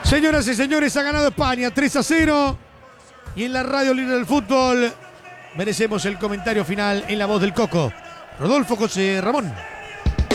Señoras y señores, ha ganado España 3-0. Y en la Radio Libre del Fútbol merecemos el comentario final en la voz del Coco, Rodolfo José Ramón.